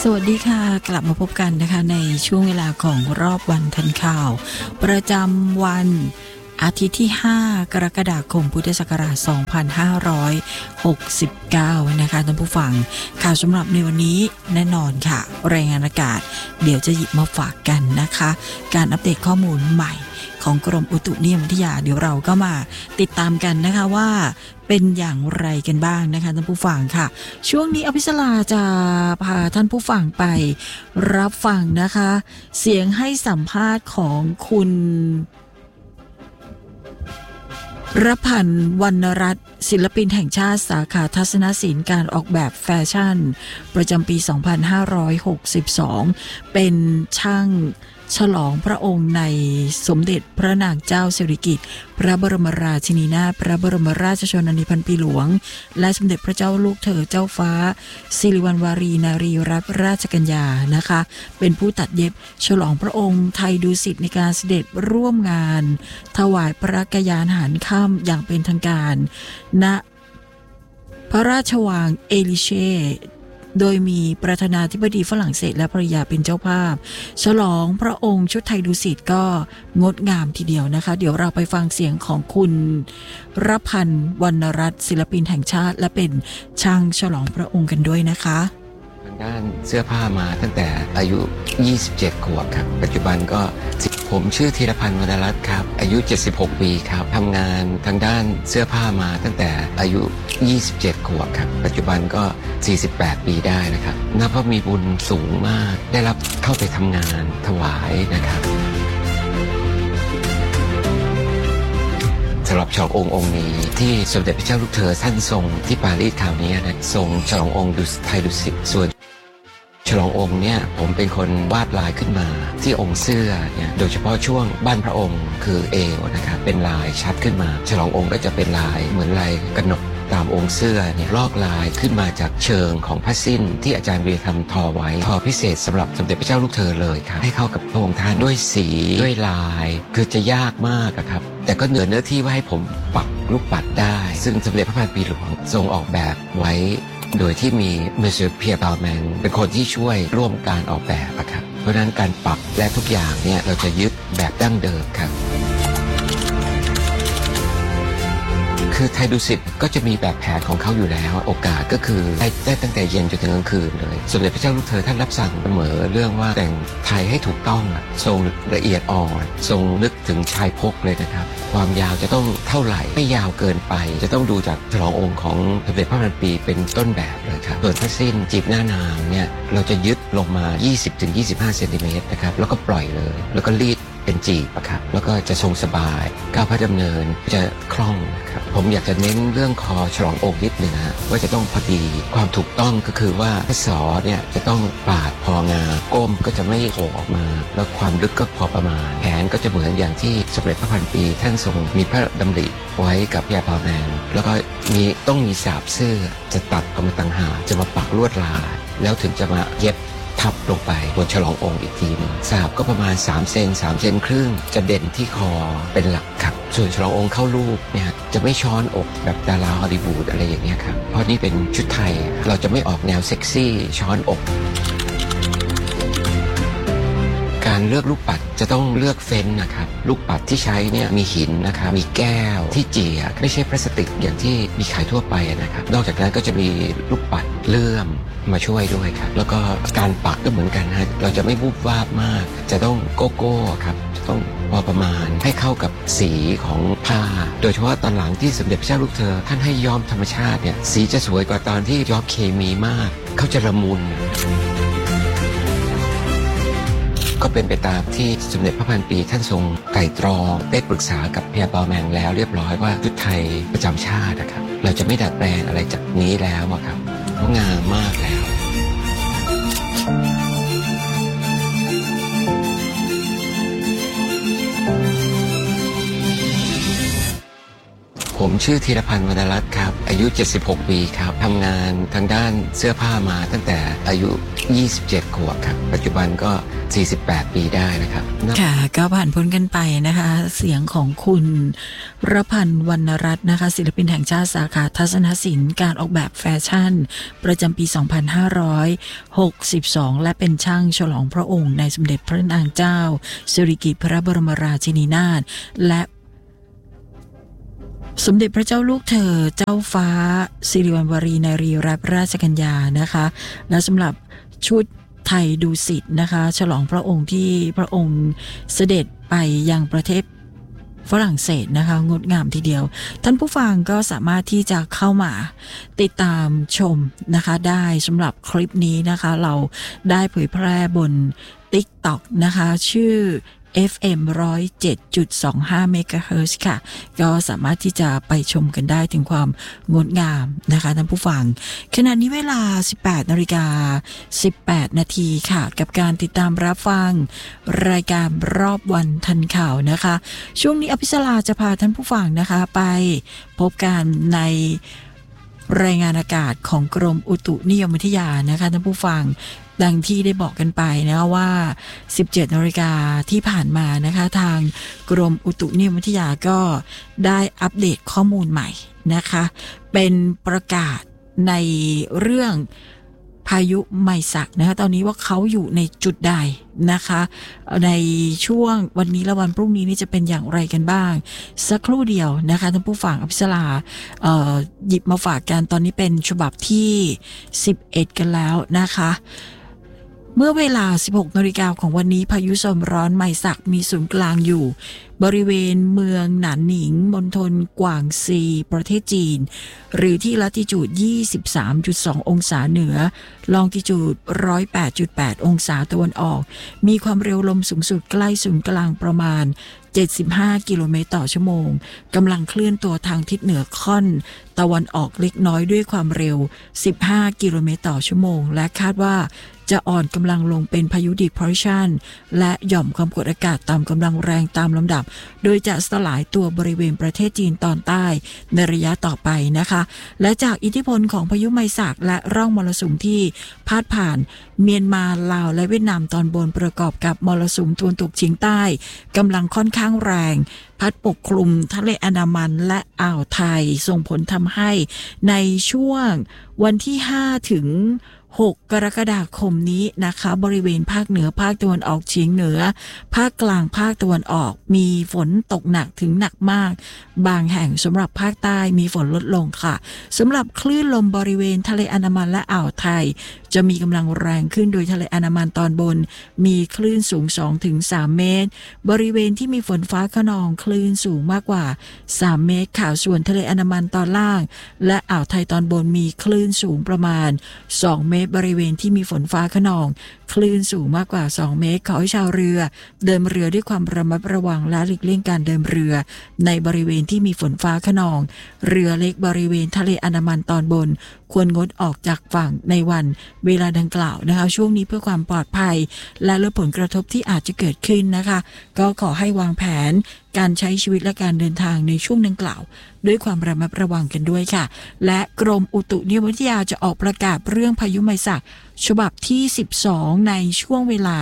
สวัสดีค่ะกลับมาพบกันนะคะในช่วงเวลาของรอบวันทันข่าวประจำวันอาทิตย์ที่5กรกฎาคมพุทธศักราช2569นะคะท่านผู้ฟังข่าวสำหรับในวันนี้แน่นอนค่ะรายงานอากาศเดี๋ยวจะหยิบมาฝากกันนะคะการอัปเดตข้อมูลใหม่ของกรมอุตุนิยมวิทยาเดี๋ยวเราก็มาติดตามกันนะคะว่าเป็นอย่างไรกันบ้างนะคะท่านผู้ฟังค่ะช่วงนี้อภิสราจะพาท่านผู้ฟังไปรับฟังนะคะเสียงให้สัมภาษณ์ของคุณรพันธ์วรรณรัตน์ศิลปินแห่งชาติสาขาทัศนศิลป์การออกแบบแฟชั่นประจำปี 2562 เป็นช่างฉลองพระองค์ในสมเด็จพระนางเจ้าสิริกิติ์พระบรมราชินีนาถพระบรมราชชนนีพันปีหลวงและสมเด็จพระเจ้าลูกเธอเจ้าฟ้าสิริวัณวารีนารีรัตนราชกัญญานะคะเป็นผู้ตัดเย็บฉลองพระองค์ไทยดุสิตในการเสด็จร่วมงานถวายพระกยานหารค่ำอย่างเป็นทางการณพระราชวังเอลิเช่โดยมีประธานาธิบดีฝรั่งเศสและภริยาเป็นเจ้าภาพฉลองพระองค์ชุดไทยดุสิตก็งดงามทีเดียวนะคะเดี๋ยวเราไปฟังเสียงของคุณรพันธ์วรรณรัตน์ศิลปินแห่งชาติและเป็นช่างฉลองพระองค์กันด้วยนะคะทางด้านเสื้อผ้ามาตั้งแต่อายุ27 ขวบครับปัจจุบันก็ผมชื่อธีรพันธ์วรรณรัตน์ครับอายุ76 ปีครับทำงานทางด้านเสื้อผ้ามาตั้งแต่อายุ27 ขวบครับปัจจุบันก็48 ปีได้นะครับนับว่ามีบุญสูงมากได้รับเข้าไปทำงานถวายนะครับสำหรับฉลององค์นี้ที่สมเด็จพระเจ้าลูกเธอท่านทรงที่ปารีสคราวนี้นะทรงฉลององค์ไทยดุสิตส่วนฉลององค์เนี่ยผมเป็นคนวาดลายขึ้นมาที่องค์เสื้อเนี่ยโดยเฉพาะช่วงบ้านพระองค์คือเอวนะครับเป็นลายชัดขึ้นมาฉลององค์ก็จะเป็นลายเหมือนลายกระหนกตามองค์เสื้อเนี่ยลอกลายขึ้นมาจากเชิงของผ้าสิ้นที่อาจารย์เวียทำทอไว้ทอพิเศษสำหรับสมเด็จพระเจ้าลูกเธอเลยครับให้เข้ากับพระองค์ท่านด้วยสีด้วยลายคือจะยากมากครับแต่ก็เหนือเนื้อที่ว่าให้ผมปักลูกปัดได้ซึ่งสมเด็จพระพันปีหลวงทรงออกแบบไว้โดยที่มีเมเซอร์เพียร์บาลแมนเป็นคนที่ช่วยร่วมการออกแบบครับเพราะนั้นการปักและทุกอย่างเนี่ยเราจะยึดแบบดั้งเดิมครับคือไทยดุสิตก็จะมีแบบแผนของเขาอยู่แล้วโอกาสก็คือได้ตั้งแต่เย็นจนถึงกลางคืนเลยสมเด็จพระเจ้าลูกเธอท่านรับสั่งเสมอเรื่องว่าแต่งไทยให้ถูกต้องทรงละเอียดอ่อนทรงนึกถึงชายพกเลยนะครับความยาวจะต้องเท่าไหร่ไม่ยาวเกินไปจะต้องดูจากฉลององค์ของสมเด็จพระพันปีเป็นต้นแบบเลยครับส่วนผ้าสิ้นจีบหน้านางเนี่ยเราจะยึดลงมา 20-25 เซนติเมตรนะครับแล้วก็ปล่อยเลยแล้วก็รีดเป็นจีบครับแล้วก็จะทรงสบายก้าวพระดำเนินจะคล่องครับผมอยากจะเน้นเรื่องคอฉลององค์นิดนึงนะว่าจะต้องพอดีความถูกต้องก็คือว่าพระศอเนี่ยจะต้องปาดพองาก้มก็จะไม่โผล่ออกมาแล้วความลึกก็พอประมาณแขนก็จะเหมือนอย่างที่สมเด็จพระพันปีท่านทรงมีพระดำริไว้กับยาพาแมนแล้วก็ต้องมีสาบเสื้อจะตัดออกมาต่างหากจะมาปักลวดลายแล้วถึงจะมาเย็บทับลงไปบนฉลององค์อีกทีนึงสาบก็ประมาณ3 เซน3 เซนครึ่งจะเด่นที่คอเป็นหลักครับส่วนฉลององค์เข้ารูปเนี่ยจะไม่ช้อนอกแบบดาราฮอลลีวูดอะไรอย่างเงี้ยครับเพราะนี่เป็นชุดไทยเราจะไม่ออกแนวเซ็กซี่ช้อนอกการเลือกลูกปัดจะต้องเลือกเฟ้นนะครับลูกปัดที่ใช้เนี่ยมีหินนะครับมีแก้วที่เจียไม่ใช่พลาสติกอย่างที่มีขายทั่วไปนะครับนอกจากนั้นก็จะมีลูกปัดเลื่อมมาช่วยด้วยครับแล้วก็การปักก็เหมือนกันนะเราจะไม่วูบวาบมากจะต้องโกโก้ครับจะต้องพอประมาณให้เข้ากับสีของผ้าโดยเฉพาะตอนหลังที่สมเด็จพระเจ้าลูกเธอท่านให้ย้อมธรรมชาติเนี่ยสีจะสวยกว่าตอนที่ย้อมเคมีมากเขาจะละมุนก็เป็นไปตามที่สมเด็จพระพันปีท่านทรงไตร่ตรองได้ปรึกษากับพยาบาลแมงแล้วเรียบร้อยว่าชุดไทยประจำชาตินะครับเราจะไม่ดัดแปลงอะไรจากนี้แล้วครับเพราะงามมากแล้วผมชื่อธีรพันธ์วรรณรัตน์ครับอายุ76ปีครับทำงานทางด้านเสื้อผ้ามาตั้งแต่อายุ27ขวบครับปัจจุบันก็48ปีได้นะครับค่ะก็ผ่านพ้นกันไปนะคะเสียงของคุณรพันธ์วรรณรัตน์นะคะศิลปินแห่งชาติสาขาทัศนศิลป์การออกแบบแฟชั่นประจำปี2562และเป็นช่างฉลองพระองค์ในสมเด็จพระนางเจ้าสิริกิติ์พระบรมราชินีนาถและสมเด็จพระเจ้าลูกเธอเจ้าฟ้าสิริวัณวรีนารีรัตนราชกัญญานะคะและสำหรับชุดไทยดูสิตนะคะฉลองพระองค์ที่พระองค์เสด็จไปยังประเทศฝรั่งเศสนะคะงดงามทีเดียวท่านผู้ฟังก็สามารถที่จะเข้ามาติดตามชมนะคะได้สำหรับคลิปนี้นะคะเราได้เผยแพร่บน TikTok นะคะชื่อFM 107.25 เมกะเฮิรตซ์ค่ะก็สามารถที่จะไปชมกันได้ถึงความงดงามนะคะท่านผู้ฟังขณะนี้เวลา 18:18 นาทีค่ะกับการติดตามรับฟังรายการรอบวันทันข่าวนะคะช่วงนี้อภิสราจะพาท่านผู้ฟังนะคะไปพบกันในรายงานอากาศของกรมอุตุนิยมวิทยานะคะท่านผู้ฟังดังที่ได้บอกกันไปนะคะว่า 17 นาฬิกาที่ผ่านมานะคะทางกรมอุตุนิยมวิทยาก็ได้อัปเดตข้อมูลใหม่นะคะเป็นประกาศในเรื่องพายุไมซักนะคะตอนนี้ว่าเขาอยู่ในจุดใดนะคะในช่วงวันนี้และวันพรุ่งนี้นี่จะเป็นอย่างไรกันบ้างสักครู่เดียวนะคะท่านผู้ฟังอภิสราหยิบมาฝากกันตอนนี้เป็นฉบับที่11กันแล้วนะคะเมื่อเวลา 16 นาฬิกาของวันนี้พายุโซนร้อนไมซักมีศูนย์กลางอยู่บริเวณเมืองหนานหนิงมณฑลกวางซีประเทศจีนหรือที่ลัติจูด 23.2 องศาเหนือลองติจูด 108.8 องศาตะวันออกมีความเร็วลมสูงสุดใกล้ศูนย์กลางประมาณ75 กิโลเมตรต่อชั่วโมงกำลังเคลื่อนตัวทางทิศเหนือค่อนตะวันออกเล็กน้อยด้วยความเร็ว15 กิโลเมตรต่อชั่วโมงและคาดว่าจะอ่อนกำลังลงเป็นพายุ Depression และหย่อมความกดอากาศต่ำกำลังแรงตามลำดับโดยจะสลายตัวบริเวณประเทศจีนตอนใต้ในระยะต่อไปนะคะและจากอิทธิพลของพายุไมซักและร่องมรสุมที่พาดผ่านเมียนมาลาวและเวียดนามตอนบนประกอบกับมรสุมตะวันตกเฉียงใต้กำลังค่อนข้างแรงพัดปกคลุมทะเลอันดามันและอ่าวไทยส่งผลทำให้ในช่วงวันที่5 ถึง 6 กรกฎาคมนี้นะคะบริเวณภาคเหนือภาคตะวันออกเฉียงเหนือภาคกลางภาคตะวันออกมีฝนตกหนักถึงหนักมากบางแห่งสำหรับภาคใต้มีฝนลดลงค่ะสำหรับคลื่นลมบริเวณทะเลอันดามันและอ่าวไทยจะมีกำลังแรงขึ้นโดยทะเลอันดามันตอนบนมีคลื่นสูง 2-3 เมตรบริเวณที่มีฝนฟ้าคะนองคลื่นสูงมากกว่า3 เมตรค่ะส่วนทะเลอันดามันตอนล่างและอ่าวไทยตอนบนมีคลื่นสูงประมาณ2 เมตรบริเวณที่มีฝนฟ้าคะนองคลื่นสูงมากกว่า2 เมตรขอให้ชาวเรือเดินเรือด้วยความระมัดระวังและหลีกเลี่ยงการเดินเรือในบริเวณที่มีฝนฟ้าคะนองเรือเล็กบริเวณทะเลอันดามันตอนบนควรงดออกจากฝั่งในวันเวลาดังกล่าวนะคะช่วงนี้เพื่อความปลอดภัยและลดผลกระทบที่อาจจะเกิดขึ้นนะคะก็ขอให้วางแผนการใช้ชีวิตและการเดินทางในช่วงดังกล่าวด้วยความระมัดระวังกันด้วยค่ะและกรมอุตุนิยมวิทยาจะออกประกาศเรื่องพายุไมซักฉบับที่12ในช่วงเวลา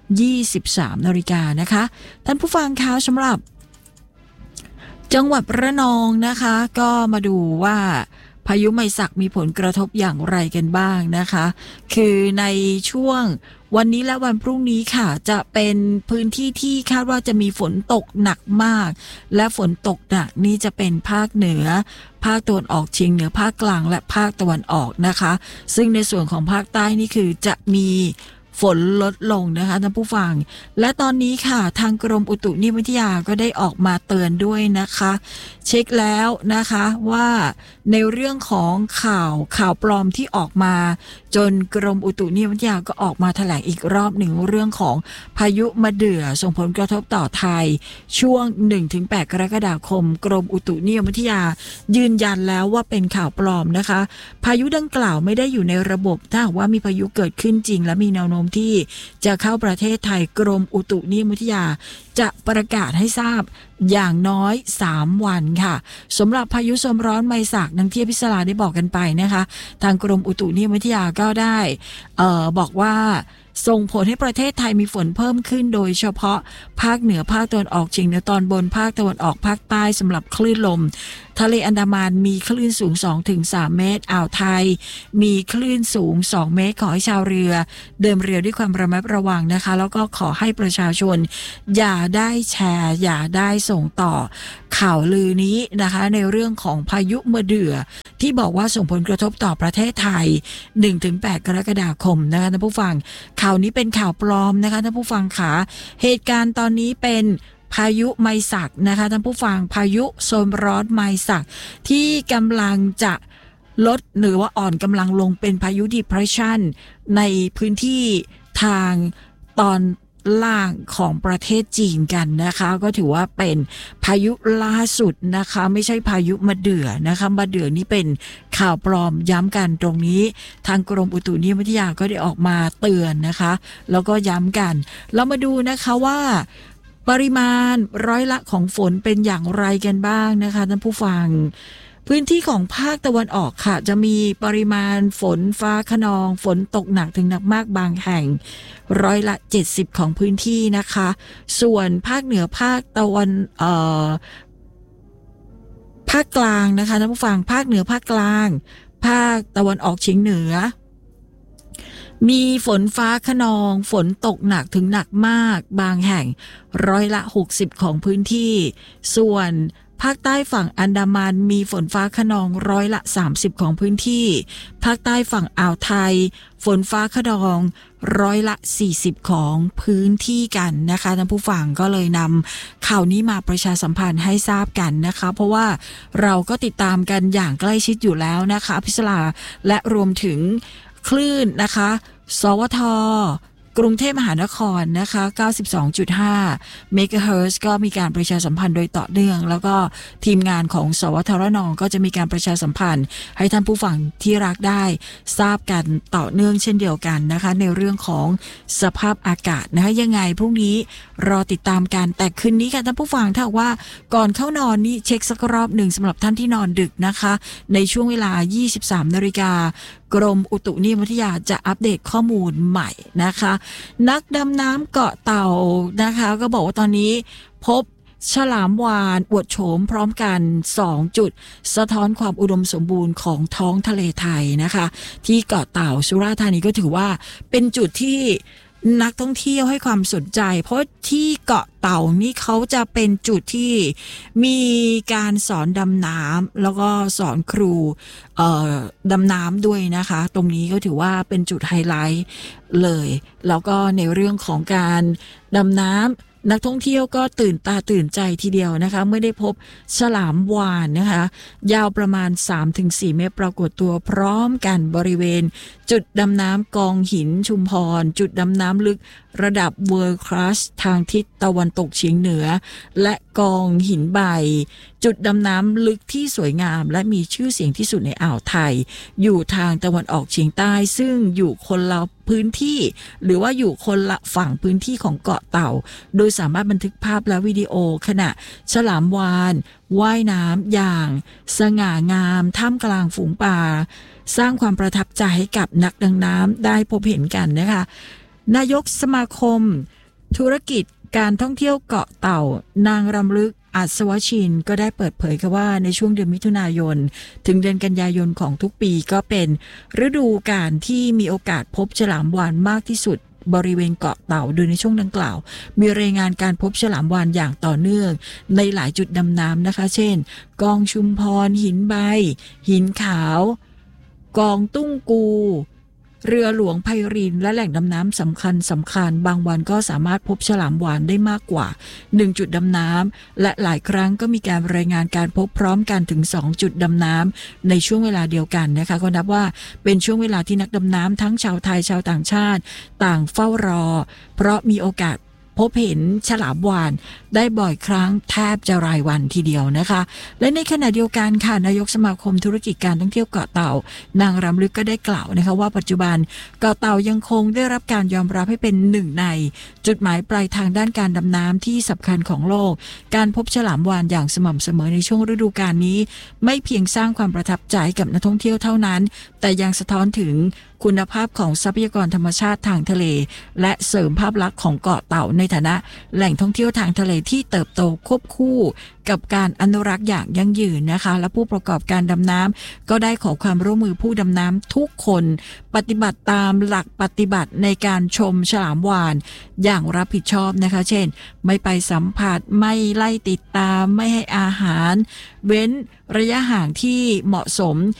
23 นาฬิกานะคะท่านผู้ฟังคะสำหรับจังหวัดระนองนะคะก็มาดูว่าพายุไมซักมีผลกระทบอย่างไรกันบ้างนะคะคือในช่วงวันนี้และวันพรุ่งนี้ค่ะจะเป็นพื้นที่ที่คาดว่าจะมีฝนตกหนักมากและฝนตกหนักนี้จะเป็นภาคเหนือภาคตะวันออกเฉียงเหนือภาคกลางและภาคตะวันออกนะคะซึ่งในส่วนของภาคใต้นี่คือจะมีฝนลดลงนะคะท่านผู้ฟังและตอนนี้ค่ะทางกรมอุตุนิยมวิทยาก็ได้ออกมาเตือนด้วยนะคะเช็คแล้วนะคะว่าในเรื่องของข่าวปลอมที่ออกมาจนกรมอุตุนิยมวิทยาก็ออกมาแถลงอีกรอบหนึ่งเรื่องของพายุมะเดื่อส่งผลกระทบต่อไทยช่วง 1-8 กรกฎาคมกรมอุตุนิยมวิทยายืนยันแล้วว่าเป็นข่าวปลอมนะคะพายุดังกล่าวไม่ได้อยู่ในระบบถ้าว่ามีพายุเกิดขึ้นจริงและมีแนวโน้มที่จะเข้าประเทศไทยกรมอุตุนิยมวิทยาจะประกาศให้ทราบอย่างน้อย3วันค่ะสำหรับพายุโซนร้อนไมศักดังที่พิศราได้บอกกันไปนะคะทางกรมอุตุนิยมวิทยาก็ได้บอกว่าส่งผลให้ประเทศไทยมีฝนเพิ่มขึ้นโดยเฉพาะภาคเหนือภาคตะวันออกเฉียงเหนือตอนบนภาคตะวันออกภาคใต้สำหรับคลื่นลมทะเลอันดามันมีคลื่นสูง 2-3 เมตรอ่าวไทยมีคลื่นสูง2เมตรขอให้ชาวเรือเดินเรือด้วยความระมัดระวังนะคะแล้วก็ขอให้ประชาชนอย่าได้แชร์อย่าได้ส่งต่อข่าวลือนี้นะคะในเรื่องของพายุมะเดื่อที่บอกว่าส่งผลกระทบต่อประเทศไทย 1-8 กรกฎาคมนะคะท่านผู้ฟังข่าวนี้เป็นข่าวปลอมนะคะท่านผู้ฟังค่ะเหตุการณ์ตอนนี้เป็นพายุไมศักนะคะท่านผู้ฟังพายุโซนร้อนไมศักที่กำลังจะลดหรือว่าอ่อนกำลังลงเป็นพายุ depression ในพื้นที่ทางตอนล่างของประเทศจีนกันนะคะก็ถือว่าเป็นพายุล่าสุดนะคะไม่ใช่พายุมะเดื่อนะคะมะเดื่อนี่เป็นข่าวปลอมย้ำกันตรงนี้ทางกรมอุตุนิยมวิทยาก็ได้ออกมาเตือนนะคะแล้วก็ย้ำกันเรามาดูนะคะว่าปริมาณร้อยละของฝนเป็นอย่างไรกันบ้างนะคะท่านผู้ฟังพื้นที่ของภาคตะวันออกค่ะจะมีปริมาณฝนฟ้าคะนองฝนตกหนักถึงหนักมากบางแห่งร้อยละ70ของพื้นที่นะคะส่วนภาคเหนือภาคตะวันภาคกลางนะคะท่านผู้ฟังภาคเหนือภาคกลางภาคตะวันออกเฉียงเหนือมีฝนฟ้าคะนองฝนตกหนักถึงหนักมากบางแห่งร้อยละ60ของพื้นที่ส่วนภาคใต้ฝั่งอันดามันมีฝนฟ้าคะนองร้อยละ30ของพื้นที่ภาคใต้ฝั่งอ่าวไทยฝนฟ้าคะนองร้อยละ40ของพื้นที่กันนะคะท่านผู้ฟังก็เลยนำข่าวนี้มาประชาสัมพันธ์ให้ทราบกันนะคะเพราะว่าเราก็ติดตามกันอย่างใกล้ชิดอยู่แล้วนะคะพิศราและรวมถึงคลื่นนะคะสวทกรุงเทพมหานครนะคะ 92.5 เมกะเฮิรตซ์ก็มีการประชาสัมพันธ์โดยต่อเนื่องแล้วก็ทีมงานของสวทรน.ก็จะมีการประชาสัมพันธ์ให้ท่านผู้ฟังที่รักได้ทราบกันต่อเนื่องเช่นเดียวกันนะคะในเรื่องของสภาพอากาศนะคะยังไงพรุ่งนี้รอติดตามกันแต่คืนนี้ค่ะท่านผู้ฟังถ้าว่าก่อนเข้านอนนี่เช็คสักรอบหนึ่งสำหรับท่านที่นอนดึกนะคะในช่วงเวลา 23:00 น.กรมอุตุนิยมวิทยาจะอัปเดตข้อมูลใหม่นะคะนักดำน้ำเกาะเต่านะคะก็บอกว่าตอนนี้พบฉลามวาฬอวดโฉมพร้อมกัน2จุดสะท้อนความอุดมสมบูรณ์ของท้องทะเลไทยนะคะที่เกาะเต่าสุราษฎร์ธานีก็ถือว่าเป็นจุดที่นักท่องเที่ยวให้ความสนใจเพราะที่เกาะเต่านี่เขาจะเป็นจุดที่มีการสอนดำน้ำแล้วก็สอนครูดำน้ำด้วยนะคะตรงนี้ก็ถือว่าเป็นจุดไฮไลท์เลยแล้วก็ในเรื่องของการดำน้ำนักท่องเที่ยวก็ตื่นตาตื่นใจทีเดียวนะคะเมื่อได้พบฉลามวาฬนะคะยาวประมาณ 3-4 เมตรปรากฏตัวพร้อมกันบริเวณจุดดำน้ำกองหินชุมพรจุดดำน้ำลึกระดับ World Class ทางทิศตะวันตกเฉียงเหนือและกองหินใบจุดดำน้ำลึกที่สวยงามและมีชื่อเสียงที่สุดในอ่าวไทยอยู่ทางตะวันออกเฉียงใต้ซึ่งอยู่คนละพื้นที่หรือว่าอยู่คนละฝั่งพื้นที่ของเกาะเต่าโดยสามารถบันทึกภาพและวิดีโอขณะฉลามวาฬว่ายน้ำอย่างสง่างามท่ามกลางฝูงปลาสร้างความประทับใจให้กับนักดำน้ำได้พบเห็นกันนะคะนายกสมาคมธุรกิจการท่องเที่ยวเกาะเต่านางรำลึกอัศวชินก็ได้เปิดเผยค่ะว่าในช่วงเดือนมิถุนายนถึงเดือนกันยายนของทุกปีก็เป็นฤดูกาลที่มีโอกาสพบฉลามวาฬมากที่สุดบริเวณเกาะเต่าโดยในช่วงดังกล่าวมีรายงานการพบฉลามวาฬอย่างต่อเนื่องในหลายจุดดำน้ำนะคะเช่นกองชุมพรหินใบหินขาวกองตุ้งกูเรือหลวงไพรินและแหล่งดำน้ำสำคัญบางวันก็สามารถพบฉลามวาฬได้มากกว่า1จุดดำน้ำและหลายครั้งก็มีการรายงานการพบพร้อมกันถึง2จุดดำน้ำในช่วงเวลาเดียวกันนะคะก็นับว่าเป็นช่วงเวลาที่นักดำน้ำทั้งชาวไทยชาวต่างชาติต่างเฝ้ารอเพราะมีโอกาสพบเห็นฉลามวาฬได้บ่อยครั้งแทบจะรายวันทีเดียวนะคะและในขณะเดียวกันค่ะนายกสมาคมธุรกิจการท่องเที่ยวเกาะเต่านางรำลึกก็ได้กล่าวนะคะว่าปัจจุบันเกาะเต่ายังคงได้รับการยอมรับให้เป็นหนึ่งในจุดหมายปลายทางด้านการดำน้ำที่สำคัญของโลกการพบฉลามวาฬอย่างสม่ำเสมอในช่วงฤดูกาลนี้ไม่เพียงสร้างความประทับใจกับนักท่องเที่ยวเท่านั้นแต่ยังสะท้อนถึงคุณภาพของทรัพยากรธรรมชาติทางทะเลและเสริมภาพลักษณ์ของเกาะเต่าในฐานะแหล่งท่องเที่ยวทางทะเลที่เติบโตควบคู่กับการอนุรักษ์อย่างยั่งยืนนะคะและผู้ประกอบการดำน้ำก็ได้ขอความร่วมมือผู้ดำน้ำทุกคนปฏิบัติตามหลักปฏิบัติในการชมฉลามวาฬอย่างรับผิดชอบนะคะเช่นไม่ไปสัมผัสไม่ไล่ติดตามไม่ให้อาหารเว้นระยะห่างที่เหมาะสม